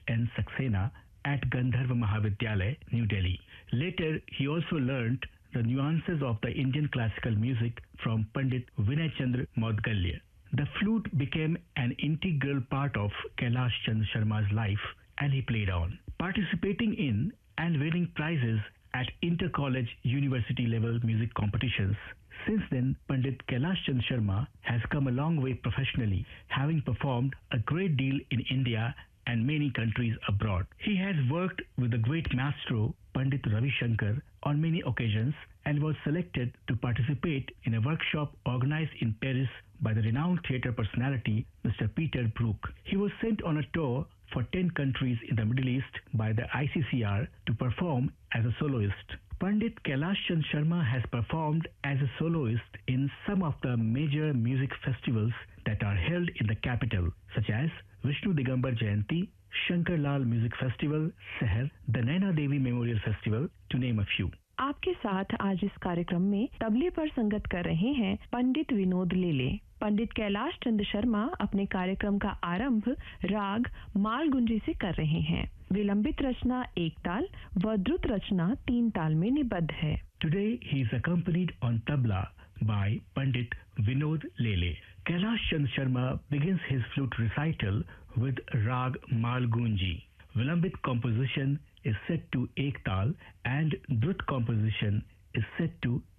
H.N. Saxena at Gandharva Mahavidyalaya, New Delhi. Later, he also learnt the nuances of the Indian classical music from Pandit Vinay Chandra Maudgalya. The flute became an integral part of Kailash Chandra Sharma's life and he played on, participating in and winning prizes at inter-college university level music competitions. Since then, Pandit Kailash Chandra Sharma has come a long way professionally, having performed a great deal in India and many countries abroad. He has worked with the great maestro Pandit Ravi Shankar on many occasions and was selected to participate in a workshop organized in Paris by the renowned theatre personality Mr. Peter Brook. He was sent on a tour for 10 countries in the Middle East by the ICCR to perform as a soloist. Pandit Kailash Chandra Sharma has performed as a soloist in some of the major music festivals that are held in the capital, such as Vishnu Digambar Jayanti, Shankar Lal Music Festival, Seher, the Naina Devi Memorial Festival, to name a few. आपके साथ आज इस कार्यक्रम में तबले पर संगत कर रहे हैं पंडित विनोद लेले। पंडित कैलाश चंद्र शर्मा अपने कार्यक्रम का आरंभ राग मालगुंजी से कर रहे हैं। विलंबित रचना एक ताल व द्रुत रचना 3 ताल में निबद्ध है। Today he is accompanied on tabla by Pandit Vinod Lele. Kailash Chandra Sharma begins his flute recital with Rag Malgunji. Vilambit composition is set to Ek Tal and Drut composition is set to